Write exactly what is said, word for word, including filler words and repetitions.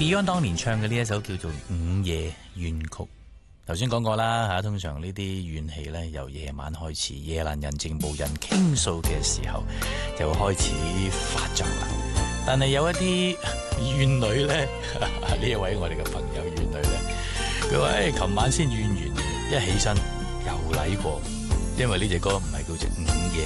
Beyond 當年唱嘅呢一首叫做《午夜怨曲》。頭先講過啦吓，通常呢啲怨氣咧由夜晚開始，夜闌人靜無人傾訴嘅時候就會開始發作啦。但係有一啲怨女咧，呢一位我哋嘅朋友怨女咧，佢話誒，琴晚先怨完，一起身又嚟過，因為呢隻歌唔係叫做午夜。